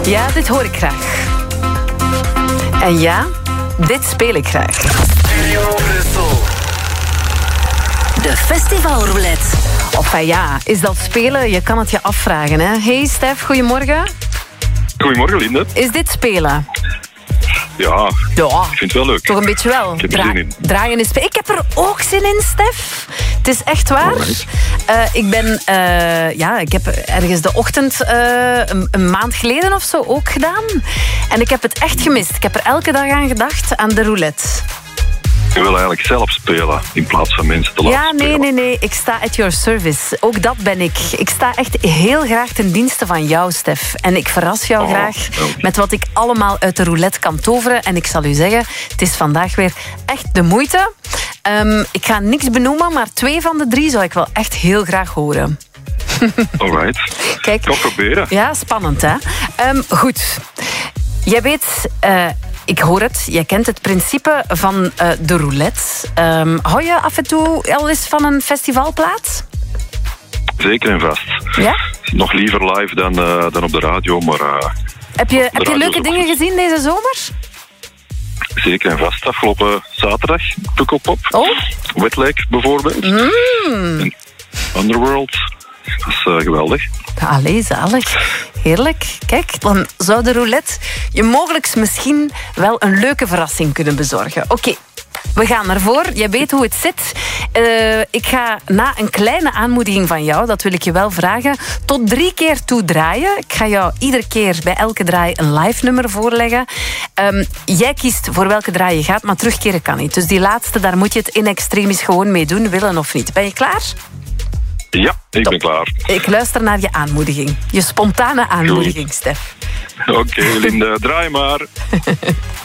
Ja, dit hoor ik graag. En ja, dit speel ik graag. Studio Brussel. De festivalroulette. Of ja, is dat spelen? Je kan het je afvragen, hè? Hey Stef, goedemorgen. Goedemorgen, Linde. Is dit spelen? Ja, ik vind het wel leuk. Toch een beetje wel. Ik heb er zin in. Draaien is spelen. Ik heb er ook zin in, Stef. Het is echt waar. Ik heb ergens de ochtend een maand geleden of zo ook gedaan. En ik heb het echt gemist. Ik heb er elke dag aan gedacht, aan de roulette. Je wil eigenlijk zelf spelen in plaats van mensen te laten spelen. Nee. Ik sta at your service. Ook dat ben ik. Ik sta echt heel graag ten dienste van jou, Stef. En ik verras jou graag met wat ik allemaal uit de roulette kan toveren. En ik zal u zeggen, het is vandaag weer echt de moeite. Ik ga niks benoemen, maar 2 van de 3 zou ik wel echt heel graag horen. Alright. Kijk, kan proberen. Ja, spannend, hè? Goed. Jij weet... ik hoor het, jij kent het principe van de roulette. Hou je af en toe al eens van een festivalplaat? Zeker en vast. Ja? Nog liever live dan op de radio, maar... Heb je leuke dingen gezien deze zomer? Zeker en vast. Afgelopen zaterdag, Pukkelpop. Wet Lake bijvoorbeeld. En Underworld. Dat is geweldig. Allee, zalig. Heerlijk. Kijk, dan zou de roulette je mogelijk misschien wel een leuke verrassing kunnen bezorgen. Oké, we gaan ervoor. Je weet hoe het zit. Ik ga na een kleine aanmoediging van jou, dat wil ik je wel vragen, tot 3 keer toe draaien. Ik ga jou iedere keer bij elke draai een live nummer voorleggen. Jij kiest voor welke draai je gaat, maar terugkeren kan niet. Dus die laatste, daar moet je het in extremis gewoon mee doen, willen of niet. Ben je klaar? Ja, ik ben klaar. Ik luister naar je aanmoediging. Je spontane aanmoediging, Stef. Oké, Linde, draai maar.